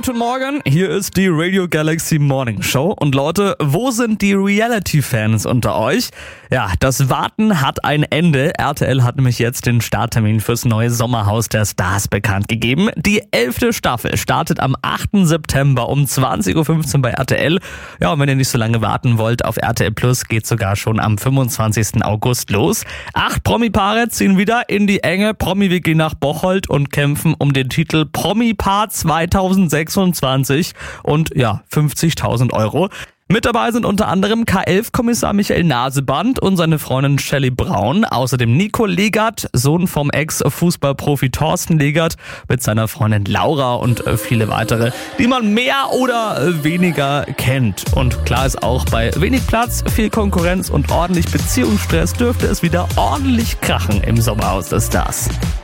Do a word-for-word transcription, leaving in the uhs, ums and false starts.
Guten Morgen, hier ist die Radio Galaxy Morning Show. Und Leute, wo sind die Reality-Fans unter euch? Ja, das Warten hat ein Ende. R T L hat nämlich jetzt den Starttermin fürs neue Sommerhaus der Stars bekannt gegeben. Die elfte Staffel startet am achten September um zwanzig Uhr fünfzehn bei R T L. Ja, und wenn ihr nicht so lange warten wollt, auf R T L Plus geht sogar schon am fünfundzwanzigsten August los. Acht Promi-Paare ziehen wieder in die Enge. Promi-W G nach Bocholt und kämpfen um den Titel Promi-Paar zweitausendsechsundzwanzig und ja, fünfzigtausend Euro. Mit dabei sind unter anderem K elf Kommissar Michael Naseband und seine Freundin Shelley Braun. Außerdem Nico Legert, Sohn vom Ex-Fußballprofi Thorsten Legert, mit seiner Freundin Laura und viele weitere, die man mehr oder weniger kennt. Und klar ist auch, bei wenig Platz, viel Konkurrenz und ordentlich Beziehungsstress dürfte es wieder ordentlich krachen im Sommerhaus der Stars.